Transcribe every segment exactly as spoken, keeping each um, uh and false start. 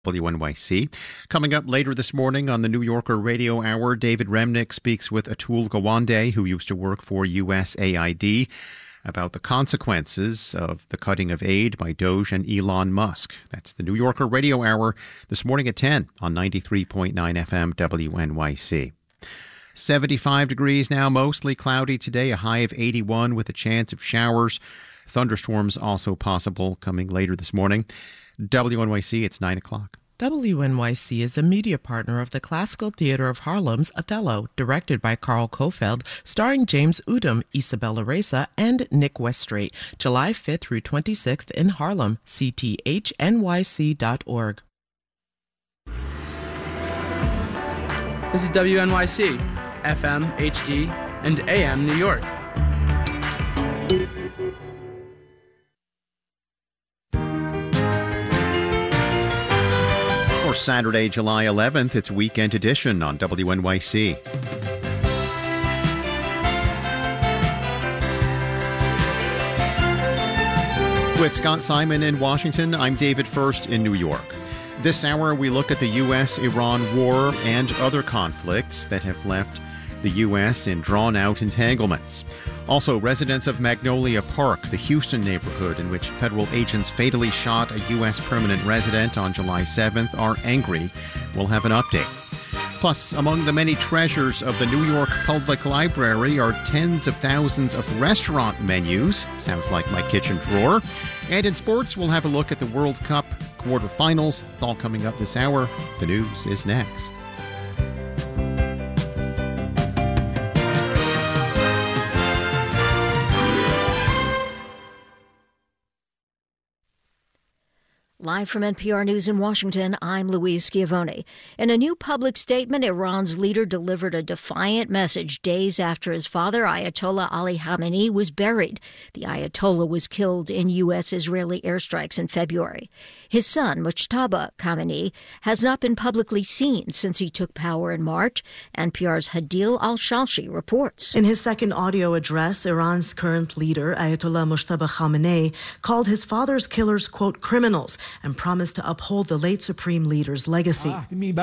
W N Y C. Coming up later this morning on the New Yorker Radio Hour, David Remnick speaks with Atul Gawande, who used to work for U S A I D, about the consequences of the cutting of aid by Doge and Elon Musk. That's the New Yorker Radio Hour this morning at ten on ninety-three point nine F M W N Y C. seventy-five degrees now, mostly cloudy today, a high of eighty-one with a chance of showers. Thunderstorms also possible coming later this morning. W N Y C, it's nine o'clock. W N Y C is a media partner of the Classical Theater of Harlem's Othello, directed by Carl Kofeld, starring James Udom, Isabella Reza, and Nick Westrate, July fifth through twenty-sixth in Harlem, c t h n y c dot org. This is W N Y C, F M, H D, and A M New York. For Saturday, July eleventh, it's Weekend Edition on W N Y C. With Scott Simon in Washington, I'm David First in New York. This hour, we look at the U S Iran war and other conflicts that have left the U S in drawn-out entanglements. Also, residents of Magnolia Park, the Houston neighborhood in which federal agents fatally shot a U S permanent resident on July seventh, are angry. We'll have an update. Plus, among the many treasures of the New York Public Library are tens of thousands of restaurant menus. Sounds like my kitchen drawer. And in sports, we'll have a look at the World Cup quarterfinals. It's all coming up this hour. The news is next. Live from N P R News in Washington, I'm Louise Schiavone. In a new public statement, Iran's leader delivered a defiant message days after his father, Ayatollah Ali Khamenei, was buried. The Ayatollah was killed in U S-Israeli airstrikes in February. His son, Mujtaba Khamenei, has not been publicly seen since he took power in March. N P R's Hadil Al-Shalshi reports. In his second audio address, Iran's current leader, Ayatollah Mujtaba Khamenei, called his father's killers, quote, criminals, and promised to uphold the late supreme leader's legacy.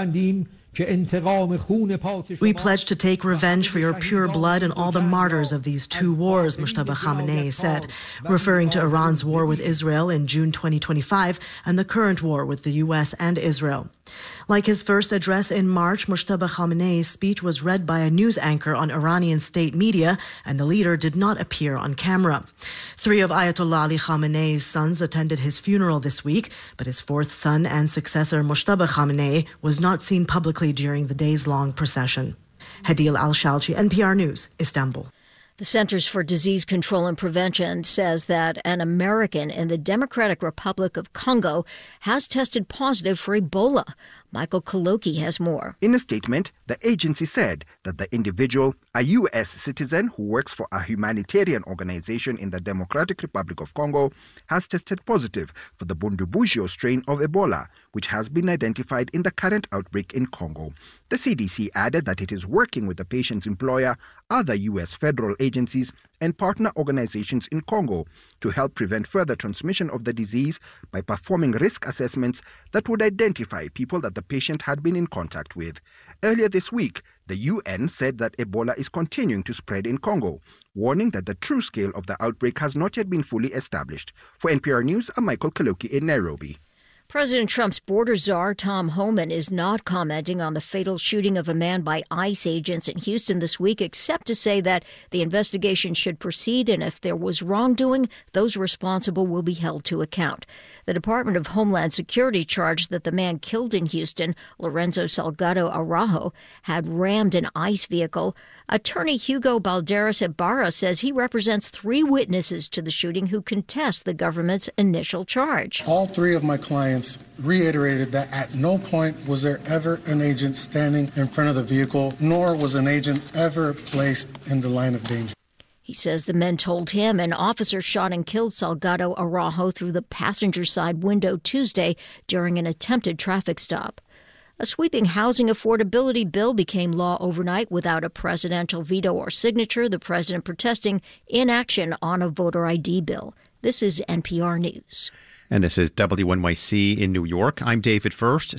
We pledge to take revenge for your pure blood and all the martyrs of these two wars, Mujtaba Khamenei said, referring to Iran's war with Israel in June twenty twenty-five and the current war with the U S and Israel. Like his first address in March, Mujtaba Khamenei's speech was read by a news anchor on Iranian state media, and the leader did not appear on camera. Three of Ayatollah Ali Khamenei's sons attended his funeral this week, but his fourth son and successor, Mujtaba Khamenei, was not seen publicly during the days-long procession. Hadil Al-Shalchi, N P R News, Istanbul. The Centers for Disease Control and Prevention says that an American in the Democratic Republic of Congo has tested positive for Ebola. Michael Kaloki has more. In a statement, the agency said that the individual, a U S citizen who works for a humanitarian organization in the Democratic Republic of Congo, has tested positive for the Bundibugyo strain of Ebola, which has been identified in the current outbreak in Congo. The C D C added that it is working with the patient's employer, other U S federal agencies, and partner organizations in Congo to help prevent further transmission of the disease by performing risk assessments that would identify people that the patient had been in contact with. Earlier this week, the U N said that Ebola is continuing to spread in Congo, warning that the true scale of the outbreak has not yet been fully established. For N P R News, I'm Michael Kaloki in Nairobi. President Trump's border czar, Tom Homan, is not commenting on the fatal shooting of a man by ICE agents in Houston this week, except to say that the investigation should proceed, and if there was wrongdoing, those responsible will be held to account. The Department of Homeland Security charged that the man killed in Houston, Lorenzo Salgado Araujo, had rammed an ICE vehicle. Attorney Hugo Balderas Ibarra says he represents three witnesses to the shooting who contest the government's initial charge. All three of my clients reiterated that at no point was there ever an agent standing in front of the vehicle, nor was an agent ever placed in the line of danger. He says the men told him an officer shot and killed Salgado Araujo through the passenger side window Tuesday during an attempted traffic stop. A sweeping housing affordability bill became law overnight without a presidential veto or signature, the president protesting inaction on a voter I D bill. This is N P R News. And this is W N Y C in New York. I'm David First.